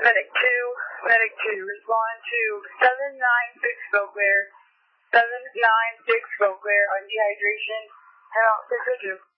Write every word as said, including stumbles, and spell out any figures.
Medic two, Medic two, respond to seven nine six Beauclair, seven nine six Beauclair on dehydration, head out six oh two.